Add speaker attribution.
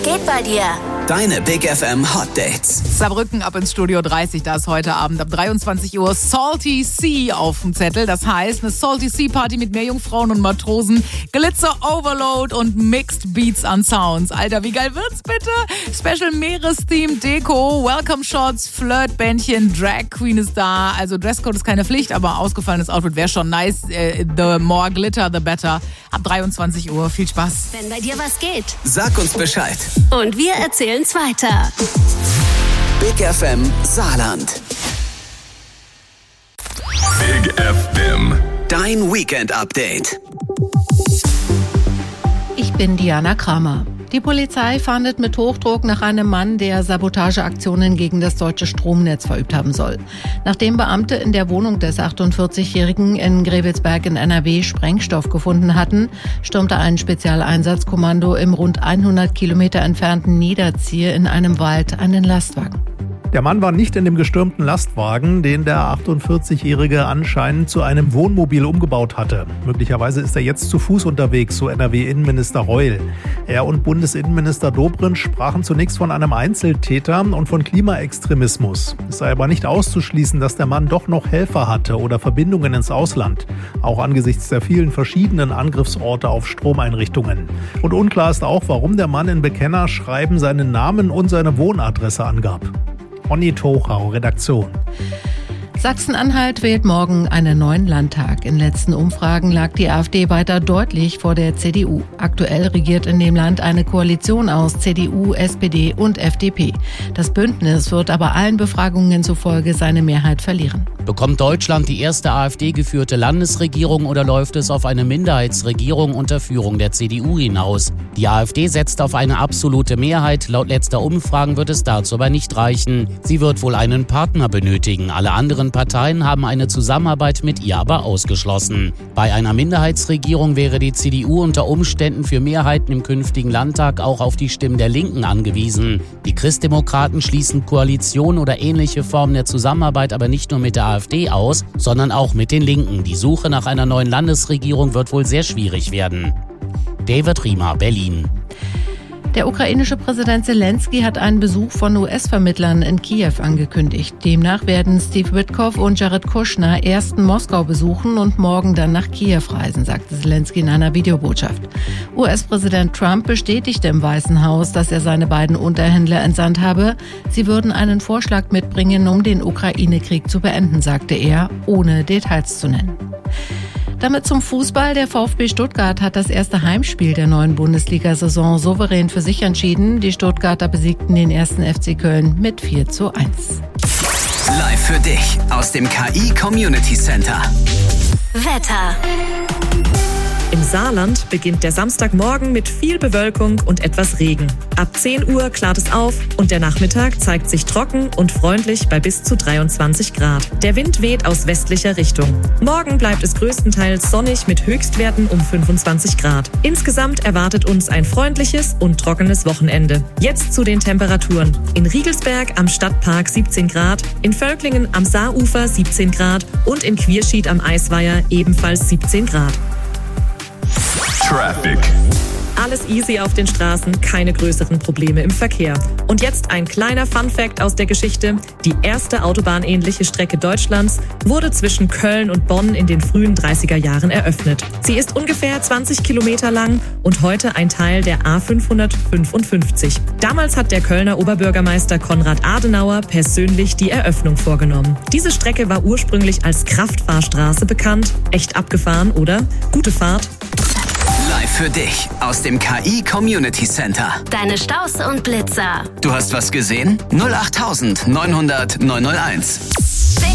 Speaker 1: Was geht bei dir?
Speaker 2: Deine Big FM Hot Dates.
Speaker 3: Saarbrücken ab ins Studio 30, da ist heute Abend ab 23 Uhr Salty Sea auf dem Zettel. Das heißt, eine Salty Sea Party mit Meerjungfrauen und Matrosen, Glitzer Overload und Mixed Beats an Sounds. Alter, wie geil wird's bitte? Special Meerestheme, Deko, Welcome Shots, Flirtbändchen, Drag Queen ist da. Also Dresscode ist keine Pflicht, aber ausgefallenes Outfit wäre schon nice. The more glitter, the better. Ab 23 Uhr. Viel Spaß.
Speaker 1: Wenn bei dir was geht.
Speaker 2: Sag uns Bescheid.
Speaker 1: Und wir erzählen's weiter.
Speaker 2: Big FM Saarland.
Speaker 4: Big FM.
Speaker 2: Dein Weekend-Update.
Speaker 5: Ich bin Diana Kramer. Die Polizei fahndet mit Hochdruck nach einem Mann, der Sabotageaktionen gegen das deutsche Stromnetz verübt haben soll. Nachdem Beamte in der Wohnung des 48-Jährigen in Grevelsberg in NRW Sprengstoff gefunden hatten, stürmte ein Spezialeinsatzkommando im rund 100 Kilometer entfernten Niederzier in einem Wald einen Lastwagen.
Speaker 6: Der Mann war nicht in dem gestürmten Lastwagen, den der 48-Jährige anscheinend zu einem Wohnmobil umgebaut hatte. Möglicherweise ist er jetzt zu Fuß unterwegs, so NRW-Innenminister Reul. Er und Bundesinnenminister Dobrindt sprachen zunächst von einem Einzeltäter und von Klimaextremismus. Es sei aber nicht auszuschließen, dass der Mann doch noch Helfer hatte oder Verbindungen ins Ausland. Auch angesichts der vielen verschiedenen Angriffsorte auf Stromeinrichtungen. Und unklar ist auch, warum der Mann in Bekennerschreiben seinen Namen und seine Wohnadresse angab. Onni Tochau, Redaktion.
Speaker 5: Sachsen-Anhalt wählt morgen einen neuen Landtag. In letzten Umfragen lag die AfD weiter deutlich vor der CDU. Aktuell regiert in dem Land eine Koalition aus CDU, SPD und FDP. Das Bündnis wird aber allen Befragungen zufolge seine Mehrheit verlieren.
Speaker 7: Bekommt Deutschland die erste AfD-geführte Landesregierung oder läuft es auf eine Minderheitsregierung unter Führung der CDU hinaus? Die AfD setzt auf eine absolute Mehrheit. Laut letzter Umfragen wird es dazu aber nicht reichen. Sie wird wohl einen Partner benötigen. Alle anderen Parteien haben eine Zusammenarbeit mit ihr aber ausgeschlossen. Bei einer Minderheitsregierung wäre die CDU unter Umständen für Mehrheiten im künftigen Landtag auch auf die Stimmen der Linken angewiesen. Die Christdemokraten schließen Koalition oder ähnliche Formen der Zusammenarbeit aber nicht nur mit der AfD aus, sondern auch mit den Linken. Die Suche nach einer neuen Landesregierung wird wohl sehr schwierig werden. David Riemer, Berlin.
Speaker 5: Der ukrainische Präsident Zelensky hat einen Besuch von US-Vermittlern in Kiew angekündigt. Demnach werden Steve Witkoff und Jared Kushner erst Moskau besuchen und morgen dann nach Kiew reisen, sagte Zelensky in einer Videobotschaft. US-Präsident Trump bestätigte im Weißen Haus, dass er seine beiden Unterhändler entsandt habe. Sie würden einen Vorschlag mitbringen, um den Ukraine-Krieg zu beenden, sagte er, ohne Details zu nennen. Damit zum Fußball. Der VfB Stuttgart hat das erste Heimspiel der neuen Bundesliga-Saison souverän für sich entschieden. Die Stuttgarter besiegten den 1. FC Köln mit 4:1.
Speaker 2: Live für dich aus dem KI Community Center.
Speaker 1: Wetter.
Speaker 8: Im Saarland beginnt der Samstagmorgen mit viel Bewölkung und etwas Regen. Ab 10 Uhr klart es auf und der Nachmittag zeigt sich trocken und freundlich bei bis zu 23 Grad. Der Wind weht aus westlicher Richtung. Morgen bleibt es größtenteils sonnig mit Höchstwerten um 25 Grad. Insgesamt erwartet uns ein freundliches und trockenes Wochenende. Jetzt zu den Temperaturen. In Riegelsberg am Stadtpark 17 Grad, in Völklingen am Saarufer 17 Grad und in Quierschied am Eisweiher ebenfalls 17 Grad.
Speaker 4: Traffic.
Speaker 8: Alles easy auf den Straßen, keine größeren Probleme im Verkehr. Und jetzt ein kleiner Fun-Fact aus der Geschichte. Die erste autobahnähnliche Strecke Deutschlands wurde zwischen Köln und Bonn in den frühen 30er Jahren eröffnet. Sie ist ungefähr 20 Kilometer lang und heute ein Teil der A555. Damals hat der Kölner Oberbürgermeister Konrad Adenauer persönlich die Eröffnung vorgenommen. Diese Strecke war ursprünglich als Kraftfahrstraße bekannt. Echt abgefahren, oder? Gute Fahrt.
Speaker 2: Live für dich aus dem KI Community Center.
Speaker 1: Deine Staus und Blitzer.
Speaker 2: Du hast was gesehen? 08900 901.